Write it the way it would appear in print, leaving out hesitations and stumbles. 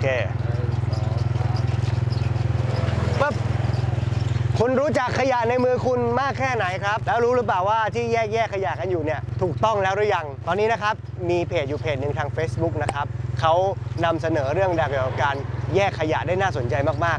เคปั๊บคุณรู้จักขยะในมือคุณมากแค่ไหนครับแล้วรู้หรือเปล่าว่าที่แยกขยะกันอยู่เนี่ยถูกต้องแล้วหรือยังตอนนี้นะครับมีเพจอยู่เพจหนึ่งทาง Facebook นะครับเขานำเสนอเรื่องเกี่ยวกับการแยกขยะได้น่าสนใจมาก